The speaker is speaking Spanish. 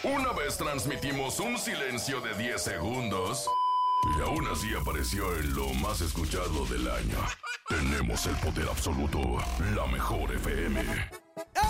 Una vez transmitimos un silencio de 10 segundos y aún así apareció en lo más escuchado del año. Tenemos el poder absoluto, la mejor FM.